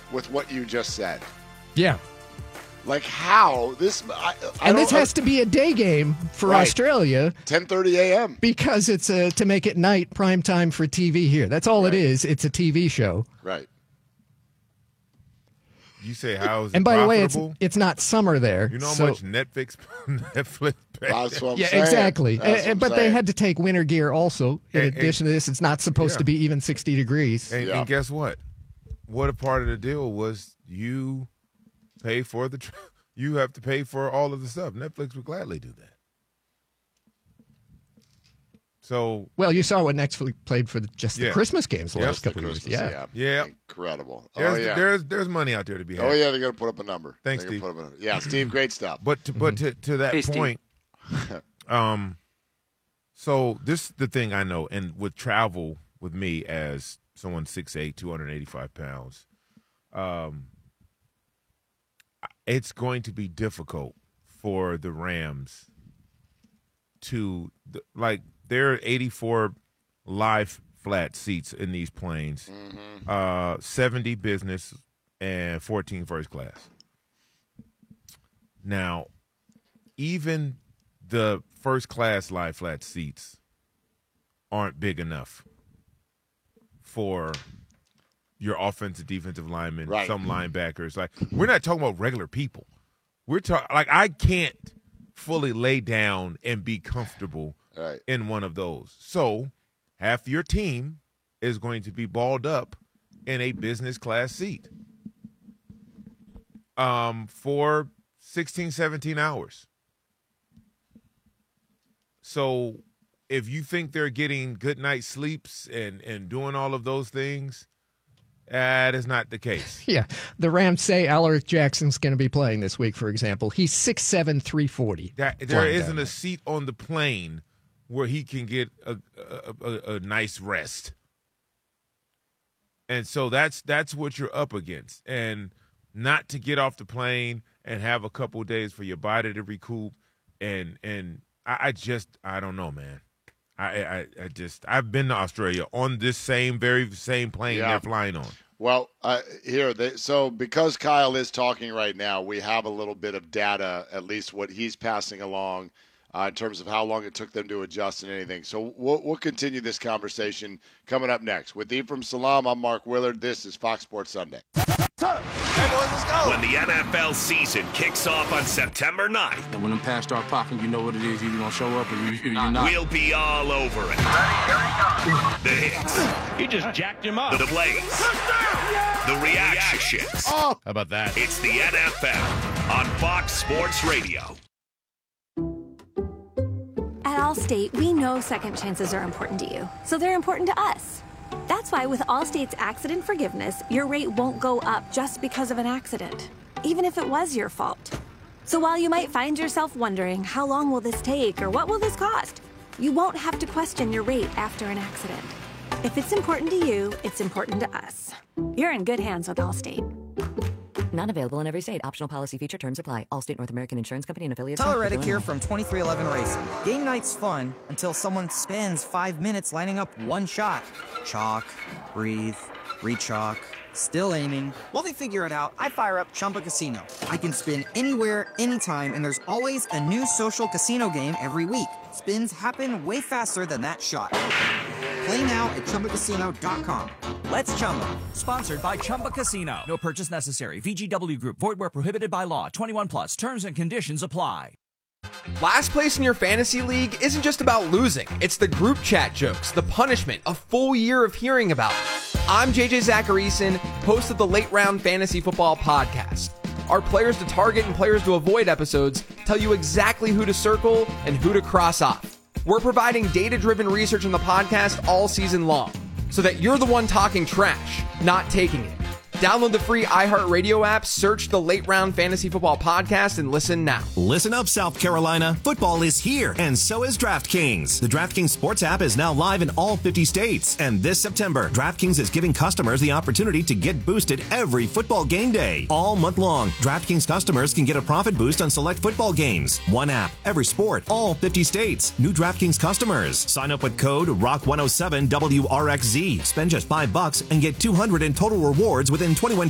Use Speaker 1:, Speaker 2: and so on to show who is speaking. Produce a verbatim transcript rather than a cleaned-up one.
Speaker 1: with what you just said.
Speaker 2: Yeah.
Speaker 1: Like how this I, I
Speaker 2: and this
Speaker 1: don't,
Speaker 2: has to be a day game for
Speaker 1: right.
Speaker 2: Australia,
Speaker 1: ten thirty a.m.
Speaker 2: because it's a, to make it night prime time for T V here. That's all
Speaker 1: right.
Speaker 2: it is. It's a T V show.
Speaker 1: Right.
Speaker 3: You say how is it
Speaker 2: And by
Speaker 3: profitable?
Speaker 2: the way, it's it's not summer there.
Speaker 3: You know how
Speaker 2: so,
Speaker 3: much Netflix Netflix pays?
Speaker 1: That's what I'm
Speaker 2: yeah,
Speaker 1: saying.
Speaker 2: exactly.
Speaker 1: That's
Speaker 2: And,
Speaker 1: what I'm
Speaker 2: but they
Speaker 1: saying.
Speaker 2: had to take winter gear also. In
Speaker 3: And-
Speaker 2: addition to this, it's not supposed
Speaker 3: yeah.
Speaker 2: to be even sixty degrees.
Speaker 3: And,
Speaker 1: Yeah.
Speaker 3: and guess what? What a part of the deal was you pay for the. Tr- you have to pay for all of the stuff. Netflix would gladly do that. So
Speaker 2: Well, you saw what Netflix played for the, just the
Speaker 3: Yeah.
Speaker 2: Christmas games the
Speaker 3: Yep.
Speaker 2: last couple of years.
Speaker 1: Christmas,
Speaker 2: Yeah.
Speaker 3: Yeah.
Speaker 1: Incredible. Oh
Speaker 3: there's
Speaker 1: yeah.
Speaker 3: there's there's money out there to be had.
Speaker 1: Oh yeah, they're gonna put up a number.
Speaker 3: Thanks,
Speaker 1: They're gonna
Speaker 3: Steve.
Speaker 1: put up a number. Yeah, Steve, great stuff.
Speaker 3: But to, but to, to that
Speaker 4: Hey, Steve.
Speaker 3: point, um, so this is the thing I know, and with travel with me as someone six eight, two hundred eighty-five pounds, um, it's going to be difficult for the Rams to like. There are eighty-four live flat seats in these planes,
Speaker 1: Mm-hmm.
Speaker 3: uh, seventy business and fourteen first class. Now, even the first class lie flat seats aren't big enough for your offensive, defensive linemen,
Speaker 1: Right.
Speaker 3: some linebackers. Like, we're not talking about regular people. We're talking like I can't fully lay down and be comfortable
Speaker 1: Right.
Speaker 3: in one of those. So half your team is going to be balled up in a business class seat um, for sixteen, seventeen hours. So if you think they're getting good night sleeps and, and doing all of those things, that is not the case.
Speaker 2: Yeah. The Rams say Alaric Jackson's going to be playing this week, for example. He's six seven, three forty.
Speaker 3: That, there isn't a seat on the plane where he can get a, a, a, a nice rest. And so that's that's what you're up against. And not to get off the plane and have a couple of days for your body to recoup. And and I, I just, I don't know, man. I, I I just, I've been to Australia on this same, very same plane
Speaker 1: Yeah.
Speaker 3: they're flying on.
Speaker 1: Well, uh, here, they, so because Kyle is talking right now, we have a little bit of data, at least what he's passing along uh, in terms of how long it took them to adjust and anything. So we'll, we'll continue this conversation coming up next. With Ephraim Salam, I'm Mark Willard. This is Fox Sports Sunday.
Speaker 5: When the N F L season kicks off on September ninth,
Speaker 4: And when them pass start popping, you know what it is. You're going to show up or you, you're not.
Speaker 5: we'll be all over it. The hits,
Speaker 6: He just jacked him up.
Speaker 5: the plays, the reactions.
Speaker 6: How about that?
Speaker 5: It's the N F L on Fox Sports Radio.
Speaker 7: At Allstate, we know second chances are important to you, so they're important to us. That's why with Allstate's accident forgiveness, your rate won't go up just because of an accident, even if it was your fault. So while you might find yourself wondering, how long will this take or what will this cost? You won't have to question your rate after an accident. If it's important to you, it's important to us. You're in good hands with Allstate.
Speaker 8: Not available in every state. Optional policy feature terms apply. Allstate North American Insurance Company and affiliates.
Speaker 9: Tyler Reddick here from twenty-three eleven Racing. Game night's fun until someone spends five minutes lining up one shot. Chalk, breathe, re-chalk, still aiming. While they figure it out, I fire up Chumba Casino. I can spin anywhere, anytime, and there's always a new social casino game every week. Spins happen way faster than that shot. Play now at Chumba Casino dot com. Let's Chumba.
Speaker 10: Sponsored by Chumba Casino. No purchase necessary. V G W Group. Void where prohibited by law. twenty-one plus. Terms and conditions apply.
Speaker 11: Last place in your fantasy league isn't just about losing. It's the group chat jokes, the punishment, a full year of hearing about it. I'm J J Zacharyson, host of the Late Round Fantasy Football Podcast. Our players to target and players to avoid episodes tell you exactly who to circle and who to cross off. We're providing data-driven research in the podcast all season long, so that you're the one talking trash, not taking it. Download the free iHeartRadio app, search the Late Round Fantasy Football Podcast, and listen now.
Speaker 12: Listen up, South Carolina. Football is here, and so is DraftKings. The DraftKings Sports app is now live in all fifty states. And this September, DraftKings is giving customers the opportunity to get boosted every football game day. All month long, DraftKings customers can get a profit boost on select football games. One app, every sport, all fifty states. New DraftKings customers. Sign up with code rock one oh seven W R X Z. Spend just five bucks and get two hundred in total rewards within twenty-one